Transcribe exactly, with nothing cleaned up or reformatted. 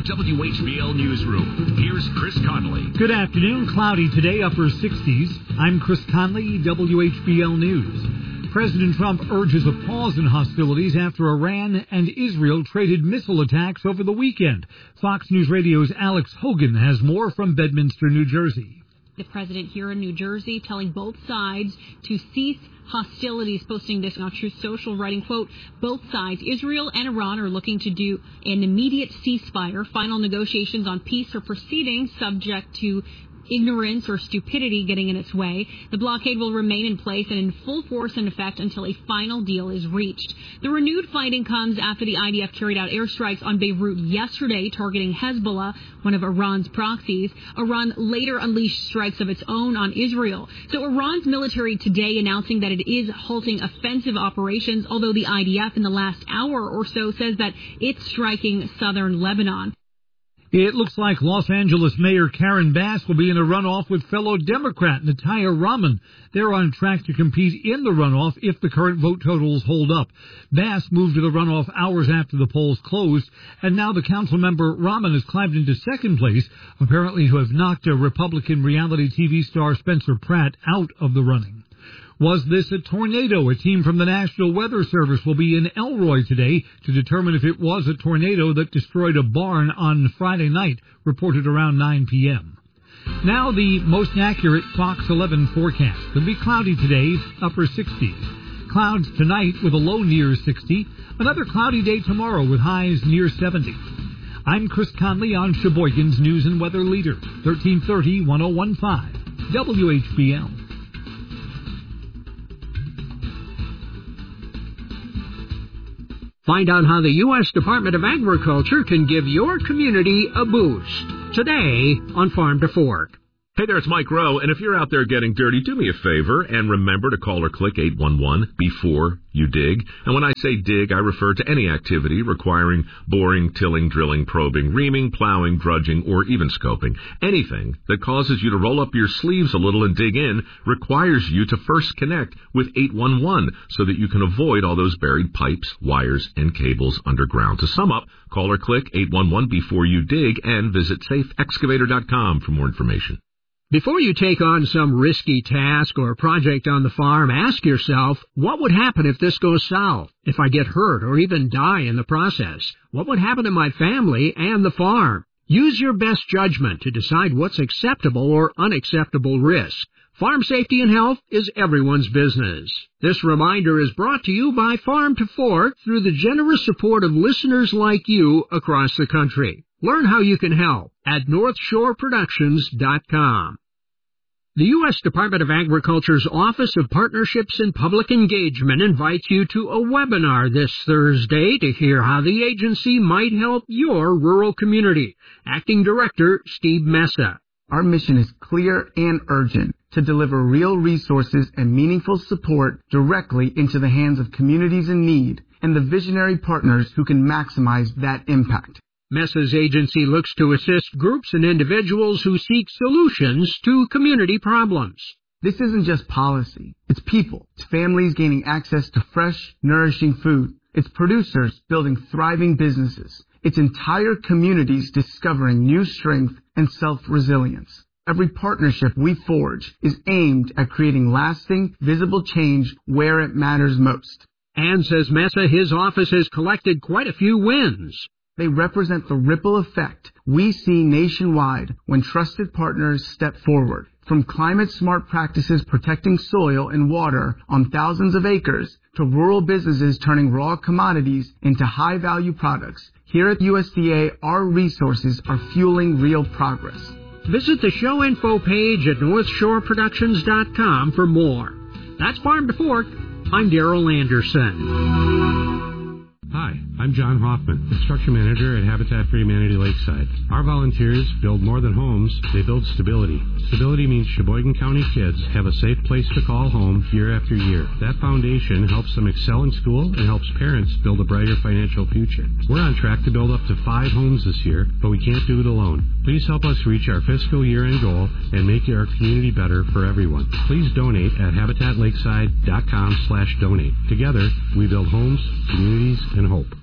W H B L Newsroom. Here's Chris Conley. Good afternoon. Cloudy today, upper sixties. I'm Chris Conley, W H B L News. President Trump urges a pause in hostilities after Iran and Israel traded missile attacks over the weekend. Fox News Radio's Alex Hogan has more from Bedminster, New Jersey. The president here in New Jersey telling both sides to cease hostilities, posting this on Truth Social, writing, quote, both sides, Israel and Iran, are looking to do an immediate ceasefire. Final negotiations on peace are proceeding, subject to ignorance or stupidity getting in its way. The blockade will remain in place and in full force and effect until a final deal is reached. The renewed fighting comes after the I D F carried out airstrikes on Beirut yesterday, targeting Hezbollah, one of Iran's proxies. Iran later unleashed strikes of its own on Israel. So Iran's military today announcing that it is halting offensive operations, although the I D F in the last hour or so says that it's striking southern Lebanon. It looks like Los Angeles Mayor Karen Bass will be in a runoff with fellow Democrat Nataya Rahman. They're on track to compete in the runoff if the current vote totals hold up. Bass moved to the runoff hours after the polls closed, and now the council member Rahman has climbed into second place, apparently to have knocked a Republican reality T V star Spencer Pratt out of the running. Was this a tornado? A team from the National Weather Service will be in Elroy today to determine if it was a tornado that destroyed a barn on Friday night, reported around nine p.m. Now the most accurate Fox eleven forecast. It'll be cloudy today, upper sixties. Clouds tonight with a low near sixty. Another cloudy day tomorrow with highs near seventy. I'm Chris Conley on Sheboygan's News and Weather Leader, thirteen thirty, ten fifteen, W H B L. Find out how the U S Department of Agriculture can give your community a boost. Today on Farm to Fork. Hey there, it's Mike Rowe, and if you're out there getting dirty, do me a favor and remember to call or click eight one one before you dig. And when I say dig, I refer to any activity requiring boring, tilling, drilling, probing, reaming, plowing, drudging, or even scoping. Anything that causes you to roll up your sleeves a little and dig in requires you to first connect with eight one one so that you can avoid all those buried pipes, wires, and cables underground. To sum up, call or click eight one one before you dig and visit safe excavator dot com for more information. Before you take on some risky task or project on the farm, ask yourself, what would happen if this goes south? If I get hurt or even die in the process? What would happen to my family and the farm? Use your best judgment to decide what's acceptable or unacceptable risk. Farm safety and health is everyone's business. This reminder is brought to you by Farm to Fork through the generous support of listeners like you across the country. Learn how you can help at north shore productions dot com. The U S Department of Agriculture's Office of Partnerships and Public Engagement invites you to a webinar this Thursday to hear how the agency might help your rural community. Acting Director Steve Mesa. Our mission is clear and urgent: to deliver real resources and meaningful support directly into the hands of communities in need and the visionary partners who can maximize that impact. Mesa's agency looks to assist groups and individuals who seek solutions to community problems. This isn't just policy. It's people. It's families gaining access to fresh, nourishing food. It's producers building thriving businesses. It's entire communities discovering new strength and self-resilience. Every partnership we forge is aimed at creating lasting, visible change where it matters most. And, says Mesa, his office has collected quite a few wins. They represent the ripple effect we see nationwide when trusted partners step forward. From climate-smart practices protecting soil and water on thousands of acres to rural businesses turning raw commodities into high-value products, here at U S D A, our resources are fueling real progress. Visit the show info page at north shore productions dot com for more. That's Farm to Fork. I'm Darrell Anderson. Hi, I'm John Hoffman, Construction Manager at Habitat for Humanity Lakeside. Our volunteers build more than homes, they build stability. Stability means Sheboygan County kids have a safe place to call home year after year. That foundation helps them excel in school and helps parents build a brighter financial future. We're on track to build up to five homes this year, but we can't do it alone. Please help us reach our fiscal year-end goal and make our community better for everyone. Please donate at habitat lakeside dot com slash donate. Together, we build homes, communities, and hope.